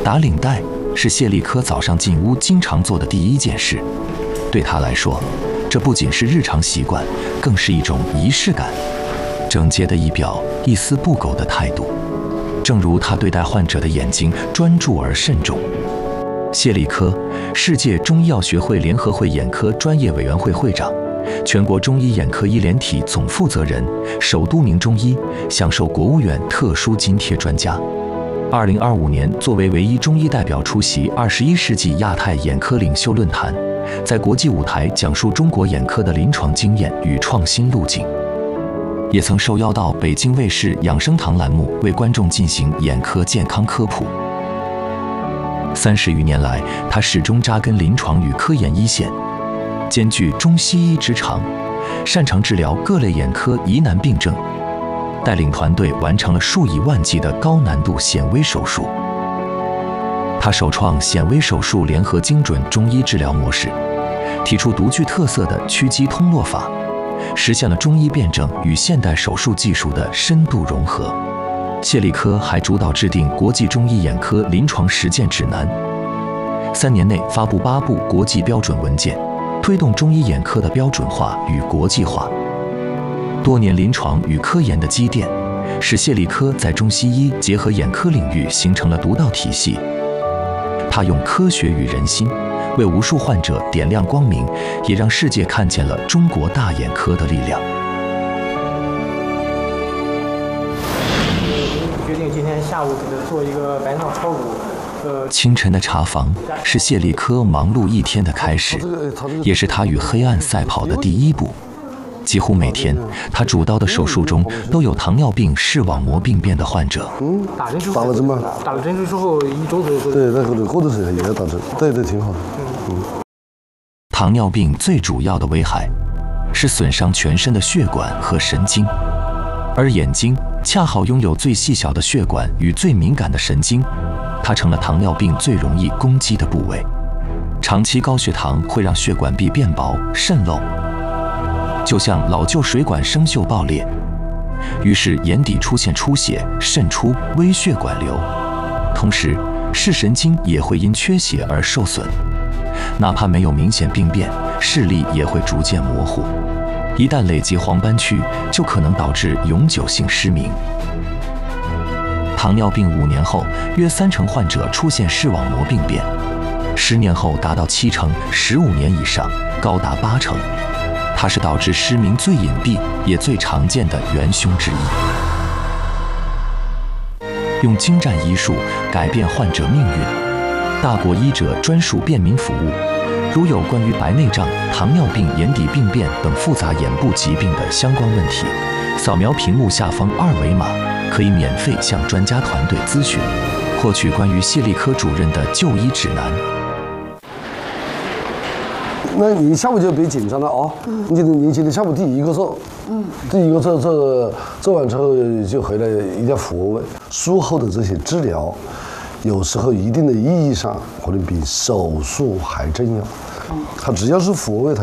打领带是谢利科早上进屋经常做的第一件事。对他来说，这不仅是日常习惯，更是一种仪式感。整洁的仪表，一丝不苟的态度，正如他对待患者的眼睛专注而慎重。谢利科，世界中医药学会联合会眼科专业委员会会长，全国中医眼科医联体总负责人，首都名中医，享受国务院特殊津贴专家。2025年，作为唯一中医代表出席21世纪亚太眼科领袖论坛，在国际舞台讲述中国眼科的临床经验与创新路径。也曾受邀到北京卫视养生堂栏目为观众进行眼科健康科普。30余年来，他始终扎根临床与科研一线，兼具中西医之长，擅长治疗各类眼科疑难病症，带领团队完成了数以万计的高难度显微手术。他首创显微手术联合精准中医治疗模式，提出独具特色的屈肌通络法，实现了中医辩证与现代手术技术的深度融合。谢利科还主导制定国际中医眼科临床实践指南，3年内发布8部国际标准文件，推动中医眼科的标准化与国际化。多年临床与科研的积淀，使谢利科在中西医结合眼科领域形成了独到体系。他用科学与人心，为无数患者点亮光明，也让世界看见了中国大眼科的力量。 决定今天下午给他做一个白脑超骨。 清晨的茶房是谢利科忙碌一天的开始，也是他与黑暗赛跑的第一步。几乎每天，他主刀的手术中都有糖尿病视网膜病变的患者。 打针之后， 打了针吗？ 打了针之后1周左右。 对，那过段时间也要打针。对，挺好的。 糖尿病最主要的危害是损伤全身的血管和神经，而眼睛恰好拥有最细小的血管与最敏感的神经，它成了糖尿病最容易攻击的部位。长期高血糖会让血管壁变薄、渗漏，就像老旧水管生锈爆裂，于是眼底出现出血、渗出、微血管瘤，同时视神经也会因缺血而受损。哪怕没有明显病变，视力也会逐渐模糊。一旦累积黄斑区，就可能导致永久性失明。糖尿病5年后，约30%患者出现视网膜病变；10年后达到70%，15年以上高达80%。它是导致失明最隐蔽也最常见的元凶之一。用精湛医术改变患者命运，大国医者专属便民服务。如有关于白内障、糖尿病、眼底病变等复杂眼部疾病的相关问题，扫描屏幕下方2维码，可以免费向专家团队咨询，获取关于谢利科主任的就医指南。 那你下午就别紧张了啊！你今天下午第一个做，第一个做完之后就回来一定要抚慰。术后的这些治疗，有时候一定的意义上可能比手术还重要。它只要是抚慰它。